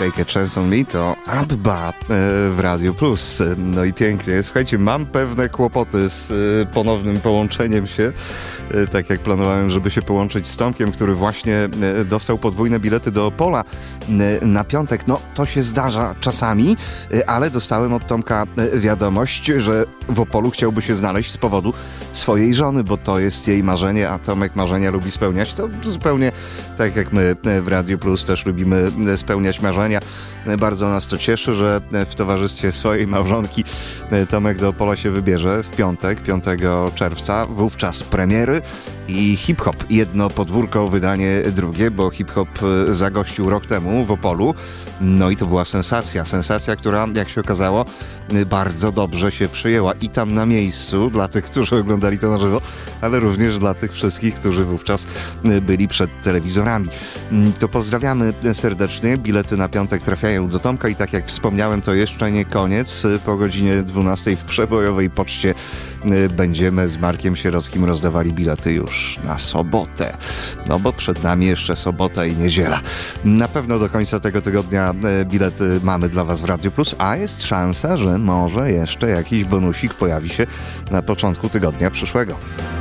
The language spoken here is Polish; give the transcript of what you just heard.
Take a Chance on Me to Abba w Radio Plus. No i pięknie. Słuchajcie, mam pewne kłopoty z ponownym połączeniem się, tak jak planowałem, żeby się połączyć z Tomkiem, który właśnie dostał podwójne bilety do Opola na piątek. No, to się zdarza czasami, ale dostałem od Tomka wiadomość, że w Opolu chciałby się znaleźć z powodu swojej żony, bo to jest jej marzenie, a Tomek marzenia lubi spełniać. To zupełnie tak jak my w Radio Plus też lubimy spełniać marzenia. Bardzo nas to cieszy, że w towarzystwie swojej małżonki Tomek do Opola się wybierze w piątek, 5 czerwca. Wówczas premiery i hip-hop. Jedno podwórko, wydanie drugie, bo hip-hop zagościł rok temu w Opolu. No i to była sensacja. Sensacja, która, jak się okazało, bardzo dobrze się przyjęła i tam na miejscu, dla tych, którzy oglądali to na żywo, ale również dla tych wszystkich, którzy wówczas byli przed telewizorami. To pozdrawiamy serdecznie. Bilety na piątek trafiają do Tomka i tak jak wspomniałem, to jeszcze nie koniec. Po godzinie 12 w przebojowej poczcie będziemy z Markiem Sierockim rozdawali bilety już na sobotę. No bo przed nami jeszcze sobota i niedziela. Na pewno do końca tego tygodnia bilety mamy dla Was w Radio Plus, a jest szansa, że może jeszcze jakiś bonusik pojawi się na początku tygodnia przyszłego.